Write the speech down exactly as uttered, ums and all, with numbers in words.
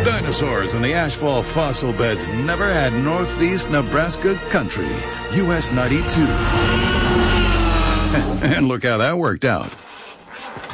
Dinosaurs in the ashfall fossil beds never had northeast Nebraska country. U S ninety-two. And look how that worked out.